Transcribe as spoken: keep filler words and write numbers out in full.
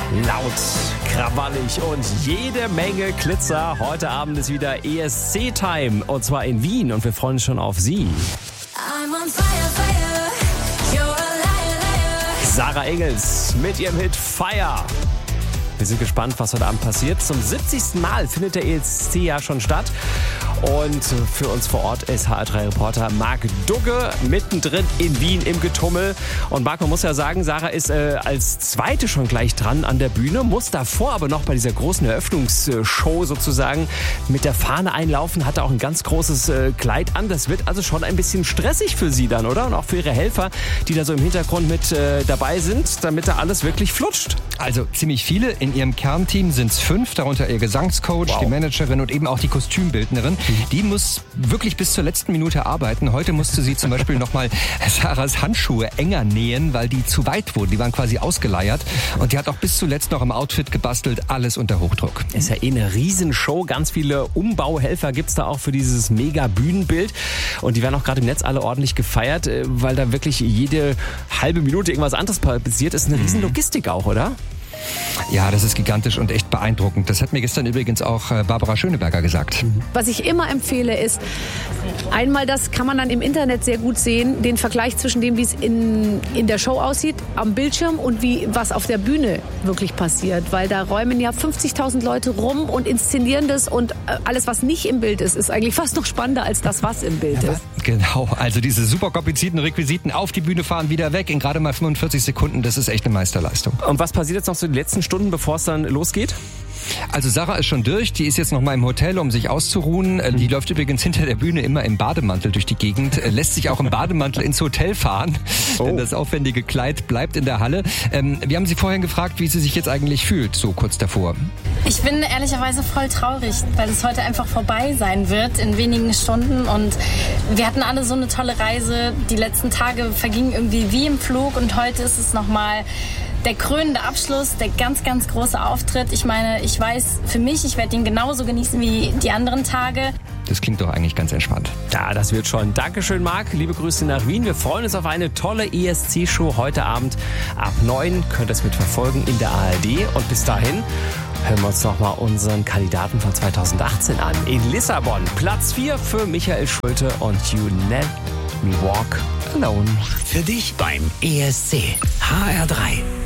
Laut, krawallig und jede Menge Glitzer. Heute Abend ist wieder E S C-Time und zwar in Wien und wir freuen uns schon auf Sie. I'm on fire, fire. You're a liar, liar. Sarah Engels mit ihrem Hit Fire. Wir sind gespannt, was heute Abend passiert. Zum siebzigsten Mal findet der E S C ja schon statt. Und für uns vor Ort ist H R drei Reporter Marc Dugge mittendrin in Wien im Getummel. Und Marc, man muss ja sagen, Sarah ist äh, als Zweite schon gleich dran an der Bühne, muss davor aber noch bei dieser großen Eröffnungsshow sozusagen mit der Fahne einlaufen, hat auch ein ganz großes äh, Kleid an. Das wird also schon ein bisschen stressig für sie dann, oder? Und auch für ihre Helfer, die da so im Hintergrund mit äh, dabei sind, damit da alles wirklich flutscht. Also ziemlich viele. In ihrem Kernteam sind es fünf, darunter ihr Gesangscoach, wow. die Managerin und eben auch die Kostümbildnerin. Die muss wirklich bis zur letzten Minute arbeiten. Heute musste sie zum Beispiel nochmal Sarahs Handschuhe enger nähen, weil die zu weit wurden. Die waren quasi ausgeleiert. Und die hat auch bis zuletzt noch im Outfit gebastelt. Alles unter Hochdruck. Ist ja eh eine Riesenshow. Ganz viele Umbauhelfer gibt's da auch für dieses mega Bühnenbild. Und die werden auch gerade im Netz alle ordentlich gefeiert, weil da wirklich jede halbe Minute irgendwas anderes passiert. Ist eine riesen Logistik auch, oder? Ja, das ist gigantisch und echt beeindruckend. Das hat mir gestern übrigens auch Barbara Schöneberger gesagt. Was ich immer empfehle ist, einmal das kann man dann im Internet sehr gut sehen, den Vergleich zwischen dem, wie es in, in der Show aussieht, am Bildschirm und wie was auf der Bühne wirklich passiert. Weil da räumen ja fünfzigtausend Leute rum und inszenieren das und alles, was nicht im Bild ist, ist eigentlich fast noch spannender als das, was im Bild ja, ist. Genau, also diese super komplizierten Requisiten auf die Bühne fahren, wieder weg in gerade mal fünfundvierzig Sekunden, das ist echt eine Meisterleistung. Und was passiert jetzt noch so die letzten Stunden, bevor es dann losgeht? Also Sarah ist schon durch, die ist jetzt noch mal im Hotel, um sich auszuruhen. Die läuft übrigens hinter der Bühne immer im Bademantel durch die Gegend, lässt sich auch im Bademantel ins Hotel fahren, oh. denn das aufwendige Kleid bleibt in der Halle. Ähm, wir haben sie vorhin gefragt, wie sie sich jetzt eigentlich fühlt, so kurz davor. Ich bin ehrlicherweise voll traurig, weil es heute einfach vorbei sein wird in wenigen Stunden und wir hatten alle so eine tolle Reise. Die letzten Tage vergingen irgendwie wie im Flug und heute ist es noch mal der krönende Abschluss, der ganz, ganz große Auftritt. Ich meine, ich weiß für mich, ich werde ihn genauso genießen wie die anderen Tage. Das klingt doch eigentlich ganz entspannt. Ja, das wird schon. Dankeschön, Marc. Liebe Grüße nach Wien. Wir freuen uns auf eine tolle E S C-Show heute Abend ab neun. Könnt ihr es mitverfolgen in der A R D. Und bis dahin hören wir uns nochmal unseren Kandidaten von zweitausendachtzehn an. In Lissabon, Platz vier für Michael Schulte und You Let Me Walk Alone. Für dich beim E S C. H R drei.